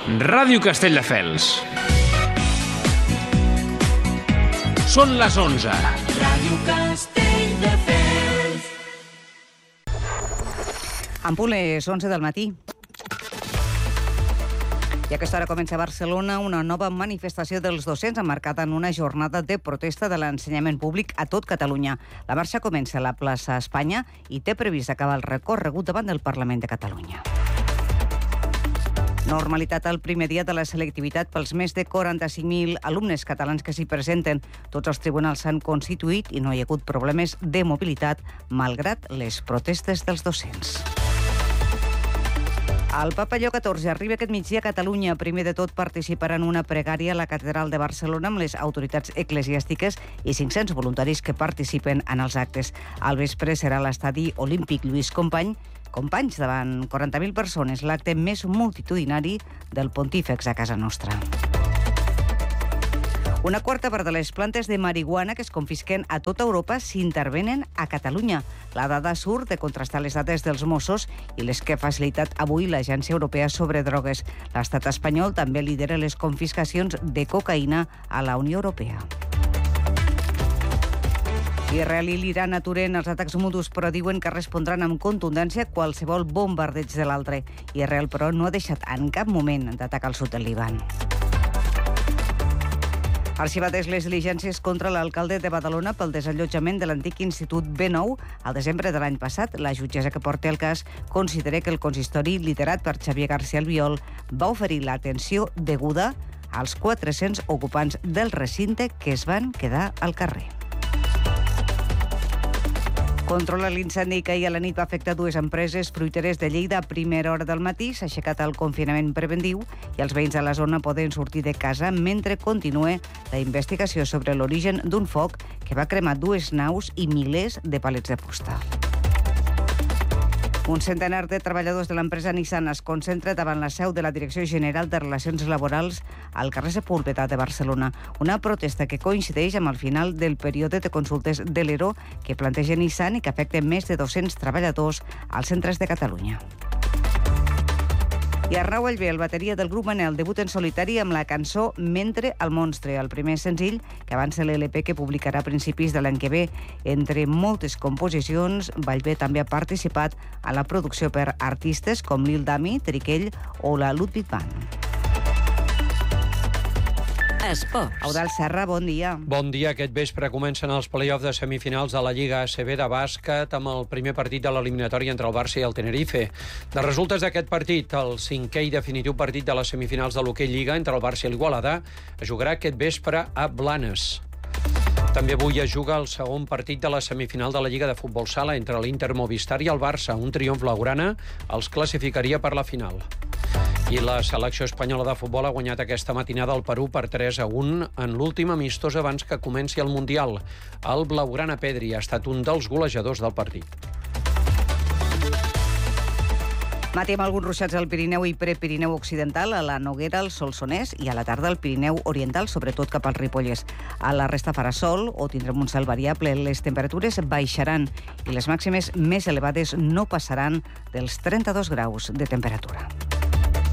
Ràdio Castelldefels. Són les 11. Ràdio Castelldefels. En punt les 11 del matí. I a aquesta hora comença a Barcelona una nova manifestació dels docents emmarcada en una jornada de protesta de l'ensenyament públic a tot Catalunya. La marxa comença a la plaça Espanya i té previst acabar el recorregut davant del Parlament de Catalunya. Normalitat al primer dia de la selectivitat pels més de 45.000 alumnes catalans que s'hi presenten. Tots els tribunals s'han constituït i no hi ha hagut problemes de mobilitat, malgrat les protestes dels docents. El Papa Lleó XIV arriba aquest migdia a Catalunya. Primer de tot participarà en una pregària a la Catedral de Barcelona amb les autoritats eclesiàstiques i 500 voluntaris que participen en els actes. Al vespre serà a l'estadi olímpic Lluís Companys davant 40.000 persones, l'acte més multitudinari del pontífex a casa nostra. Una quarta part de les plantes de marihuana que es confisquen a tota Europa s'intervenen a Catalunya. La dada surt de contrastar les dades dels Mossos i les que ha facilitat avui l'Agència Europea sobre Drogues. L'estat espanyol també lidera les confiscacions de cocaïna a la Unió Europea. Israel i l'Iran aturen els atacs mutus, però diuen que respondran amb contundència qualsevol bombardeig de l'altre. Israel, però, no ha deixat en cap moment d'atacar el sud del Líban. Arxivades les diligències contra l'alcalde de Badalona pel desallotjament de l'antic Institut B9. Al desembre de l'any passat, la jutgessa que porta el cas considera que el consistori, liderat per Xavier García Albiol, va oferir l'atenció deguda als 400 ocupants del recinte que es van quedar al carrer. Controla l'incendi que ahir a la nit va afectar dues empreses fruiteres de Lleida a primera hora del matí. S'ha aixecat el confinament preventiu i els veïns de la zona poden sortir de casa mentre continua la investigació sobre l'origen d'un foc que va cremar dues naus i milers de palets de fusta. Un centenar de treballadors de l'empresa Nissan es concentra davant la seu de la Direcció General de Relacions Laborals al carrer Sepúlveda de Barcelona. Una protesta que coincideix amb el final del període de consultes de l'ERO que planteja Nissan i que afecta més de 200 treballadors als centres de Catalunya. I Arnau Allvé, el bateria del grup Manel, debut en solitari amb la cançó Mentre el monstre, el primer senzill que avança l'LP que publicarà a principis de l'any que ve. Entre moltes composicions, Allvé també ha participat a la producció per artistes com Lil Dami, Triquell o la Ludwig Band. Esports. Eudald Serra, bon dia. Bon dia. Aquest vespre comencen els play-offs de semifinals de la Lliga ACB de bàsquet amb el primer partit de l'eliminatòria entre el Barça i el Tenerife. De resultes d'aquest partit, el cinquè i definitiu partit de les semifinals de l'Hockey Lliga entre el Barça i l'Igualada es jugarà aquest vespre a Blanes. També avui es juga el segon partit de la semifinal de la Lliga de Futbol Sala entre l'Inter Movistar i el Barça. Un triomf blaugrana els classificaria per la final. I la selecció espanyola de futbol ha guanyat aquesta matinada al Perú per 3-1 en l'últim amistós abans que comenci el Mundial. El blaugrana Pedri ha estat un dels golejadors del partit. Matí amb alguns ruixats al Pirineu i Prepirineu Occidental, a la Noguera, al Solsonès i a la tarda al Pirineu Oriental, sobretot cap al Ripollès. A la resta farà sol o tindrem un cel variable. Les temperatures baixaran i les màximes més elevades no passaran dels 32 graus de temperatura.